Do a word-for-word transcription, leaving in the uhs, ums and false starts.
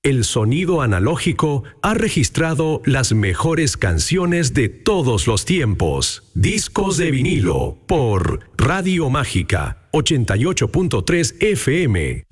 El sonido analógico ha registrado las mejores canciones de todos los tiempos. Discos de vinilo por Radio Mágica ochenta y ocho punto tres F M.